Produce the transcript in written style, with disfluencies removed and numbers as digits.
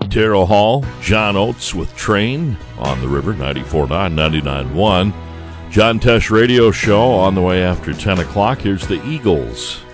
Terrell Hall, John Oates with Train on the River, 94.9, 99.1. John Tesh Radio Show on the way after 10 o'clock. Here's the Eagles.